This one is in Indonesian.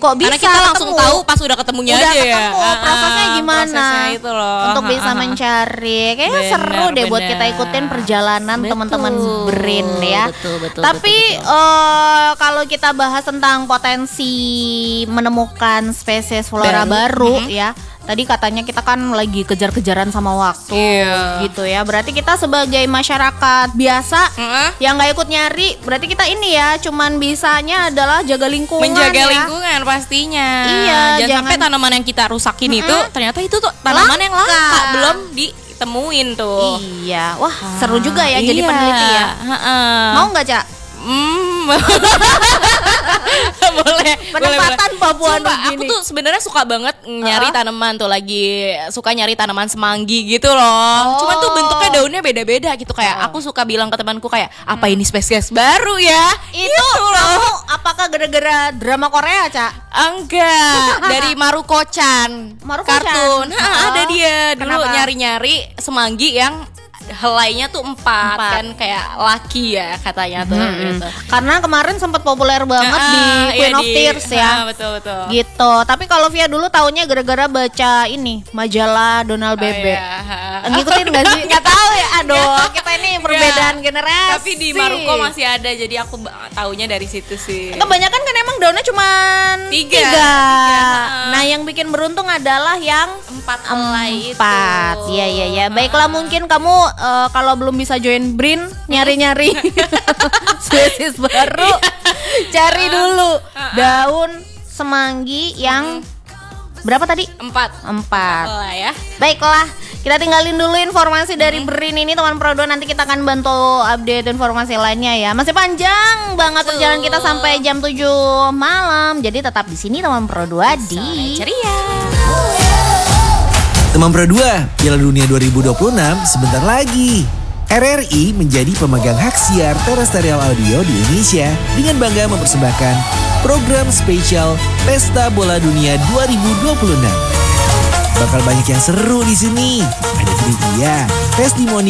kok bisa karena kita langsung ketemu? tahu pas udah ketemunya Udah aja ya. ketemu, prosesnya gimana? Prosesnya itu loh. Untuk bisa mencari. Kayaknya seru deh buat kita ikutin perjalanan teman-teman BRIN ya. Betul. Tapi kalau kita bahas tentang potensi menemukan spesies flora baru ya. Tadi katanya kita kan lagi kejar-kejaran sama waktu gitu ya. Berarti kita sebagai masyarakat biasa yang gak ikut nyari, berarti kita ini ya cuman bisanya adalah jaga lingkungan, menjaga ya. lingkungan pastinya. Iya, jangan sampai tanaman yang kita rusakin itu ternyata itu tuh tanaman yang langka belum ditemuin tuh. Iya, wah seru juga ya jadi peneliti ya. Mau nggak, Cak? boleh Penempatan Papua Sumpah, aku tuh sebenarnya suka banget nyari tanaman tuh, lagi suka nyari tanaman semanggi gitu loh. Cuman tuh bentuknya daunnya beda-beda gitu, kayak aku suka bilang ke temanku kayak apa ini spesies baru ya. Itu gitu loh. kamu apakah gara-gara drama Korea, Cak? Enggak, dari Maruko-chan. Maruko-chan. Kartun. Ada dia dulu Kenapa? nyari-nyari semanggi yang helainya tuh 4 kan, kayak laki ya katanya tuh gitu. Karena kemarin sempat populer banget di Queen of Tears ya. Betul. Gitu. Tapi kalau Via dulu taunya gara-gara baca ini majalah Donald Bebek. Ngikutin gak sih? Gak tahu ya. Aduh, kita ini perbedaan generasi. Tapi di Maruko masih ada, jadi aku taunya dari situ sih. Kebanyakan kan emang daunnya cuma 3. Nah, yang bikin beruntung adalah yang 4 helai itu. 4. Iya. Baiklah, mungkin kamu kalau belum bisa join BRIN, nyari-nyari spesies baru, cari dulu daun semanggi yang berapa tadi? 4 lah ya. Baiklah, kita tinggalin dulu informasi dari BRIN ini teman Pro 2. Nanti kita akan bantu update informasi lainnya ya. Masih panjang banget perjalanan kita sampai jam 7 malam. Jadi tetap di sini teman Pro 2 di Ceria. Teman Pro 2, Piala Dunia 2026 sebentar lagi. RRI menjadi pemegang hak siar terestrial audio di Indonesia dengan bangga mempersembahkan program spesial Pesta Bola Dunia 2026. Bakal banyak yang seru di sini. Ada trivia, testimoni